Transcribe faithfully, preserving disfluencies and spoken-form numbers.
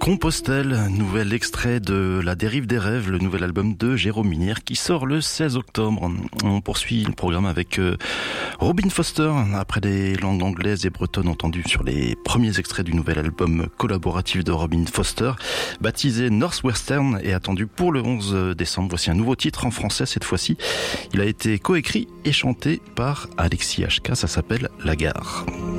Compostelle, nouvel extrait de La Dérive des Rêves, le nouvel album de Jérôme Minière qui sort le seize octobre. On poursuit le programme avec euh, Robin Foster, après les langues anglaises et bretonnes entendues sur les premiers extraits du nouvel album collaboratif de Robin Foster, baptisé Northwestern et attendu pour le onze décembre. Voici un nouveau titre en français cette fois-ci. Il a été coécrit et chanté par Alexis H K, ça s'appelle La Gare.